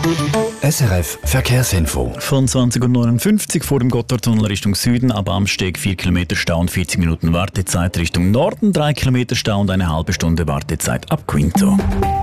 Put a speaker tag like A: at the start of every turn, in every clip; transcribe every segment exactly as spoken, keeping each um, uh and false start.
A: S R F Verkehrsinfo.
B: Von zwanzig Uhr neunundfünfzig vor dem Gotthardtunnel Richtung Süden, ab Amsteg vier Kilometer Stau und vierzig Minuten Wartezeit Richtung Norden, drei Kilometer Stau und eine halbe Stunde Wartezeit ab Quinto.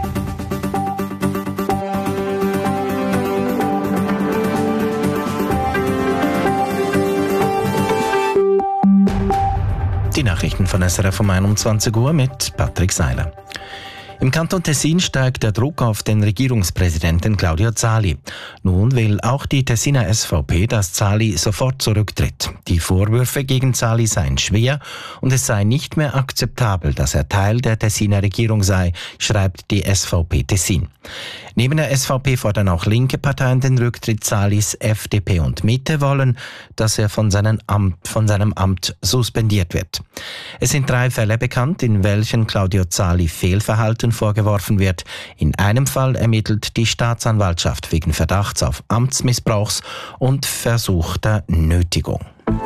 C: Die Nachrichten von S R F um einundzwanzig Uhr mit Patrick Seiler. Im Kanton Tessin steigt der Druck auf den Regierungspräsidenten Claudio Zali. Nun will auch die Tessiner S V P, dass Zali sofort zurücktritt. Die Vorwürfe gegen Zali seien schwer und es sei nicht mehr akzeptabel, dass er Teil der Tessiner Regierung sei, schreibt die S V P Tessin. Neben der S V P fordern auch linke Parteien den Rücktritt Zalis. F D P und Mitte wollen, dass er von seinem Amt, von seinem Amt suspendiert wird. Es sind drei Fälle bekannt, in welchen Claudio Zali Fehlverhalten vorgeworfen wird. In einem Fall ermittelt die Staatsanwaltschaft wegen Verdachts auf Amtsmissbrauchs und versuchter Nötigung.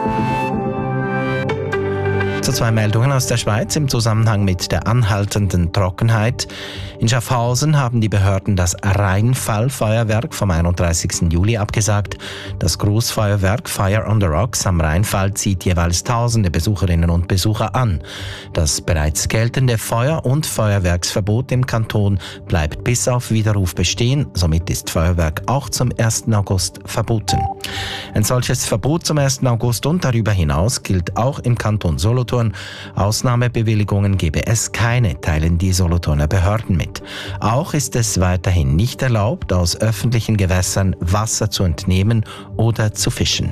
C: Zu zwei Meldungen aus der Schweiz im Zusammenhang mit der anhaltenden Trockenheit. In Schaffhausen haben die Behörden das Rheinfallfeuerwerk vom einunddreißigsten Juli abgesagt. Das Großfeuerwerk Fire on the Rocks am Rheinfall zieht jeweils tausende Besucherinnen und Besucher an. Das bereits geltende Feuer- und Feuerwerksverbot im Kanton bleibt bis auf Widerruf bestehen. Somit ist Feuerwerk auch zum ersten August verboten. Ein solches Verbot zum ersten August und darüber hinaus gilt auch im Kanton Solothurn. Ausnahmebewilligungen gebe es keine, teilen die Solothurner Behörden mit. Auch ist es weiterhin nicht erlaubt, aus öffentlichen Gewässern Wasser zu entnehmen oder zu fischen.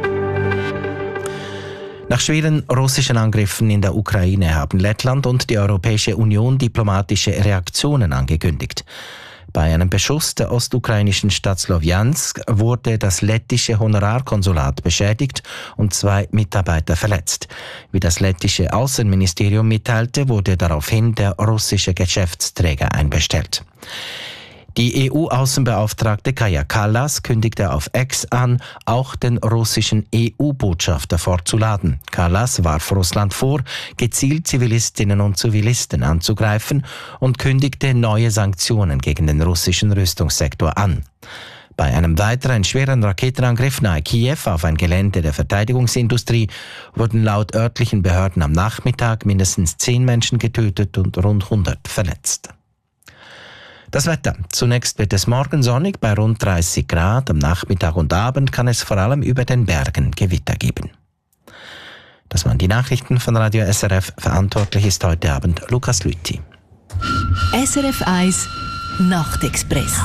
C: Nach schweren russischen Angriffen in der Ukraine haben Lettland und die Europäische Union diplomatische Reaktionen angekündigt. Bei einem Beschuss der ostukrainischen Stadt Slowjansk wurde das lettische Honorarkonsulat beschädigt und zwei Mitarbeiter verletzt. Wie das lettische Außenministerium mitteilte, wurde daraufhin der russische Geschäftsträger einbestellt. Die E U-Außenbeauftragte Kaja Kallas kündigte auf X an, auch den russischen E U-Botschafter vorzuladen. Kallas warf Russland vor, gezielt Zivilistinnen und Zivilisten anzugreifen und kündigte neue Sanktionen gegen den russischen Rüstungssektor an. Bei einem weiteren schweren Raketenangriff nahe Kiew auf ein Gelände der Verteidigungsindustrie wurden laut örtlichen Behörden am Nachmittag mindestens zehn Menschen getötet und rund hundert verletzt. Das Wetter. Zunächst wird es morgen sonnig bei rund dreißig Grad. Am Nachmittag und Abend kann es vor allem über den Bergen Gewitter geben. Das waren die Nachrichten von Radio S R F. Verantwortlich ist heute Abend Lukas Lüthi.
D: S R F eins Nachtexpress.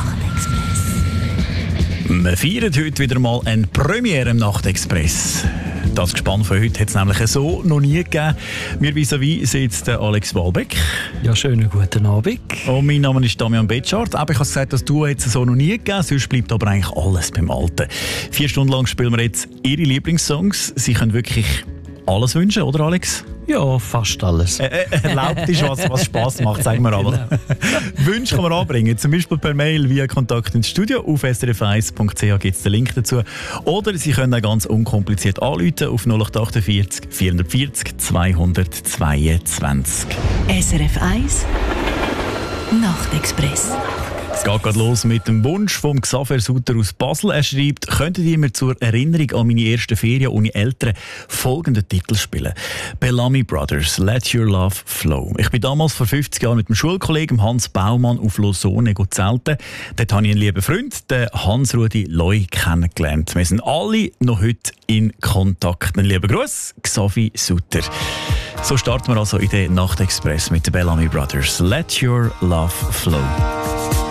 B: Wir feiern heute wieder mal eine Premiere im Nachtexpress. Das Gespann von heute hat es nämlich so noch nie gegeben. Mir vis-à-vis sitzt Alex Walbeck.
E: Ja, schönen guten Abend.
B: Und mein Name ist Damian Betschart. Aber ich habe gesagt, dass du jetzt so noch nie gegeben, sonst bleibt aber eigentlich alles beim Alten. Vier Stunden lang spielen wir jetzt Ihre Lieblingssongs. Sie können wirklich alles wünschen, oder Alex?
E: Ja, fast alles.
B: Äh, äh, erlaubt ist, was, was Spass macht, sagen wir aber. Genau. Wünsche kann man anbringen, zum Beispiel per Mail via Kontakt ins Studio. Auf s r f eins punkt c h gibt es den Link dazu. Oder Sie können auch ganz unkompliziert anrufen auf null acht achtundvierzig vierhundertvierzig zweihundertzweiundzwanzig.
D: S R F eins Nachtexpress.
B: Es geht gerade los mit dem Wunsch vom Xaver Sutter aus Basel. Er schreibt, könntet ihr mir zur Erinnerung an meine ersten Ferien ohne Eltern folgenden Titel spielen? Bellamy Brothers, Let Your Love Flow. Ich bin damals vor fünfzig Jahren mit dem Schulkollegen Hans Baumann auf Lausanne zelten. Dort habe ich einen lieben Freund, den Hans-Rudi Loi, kennengelernt. Wir sind alle noch heute in Kontakt. Einen lieben Gruß, Xavi Sutter. So starten wir also in den Nachtexpress mit den Bellamy Brothers. Let Your Love Flow.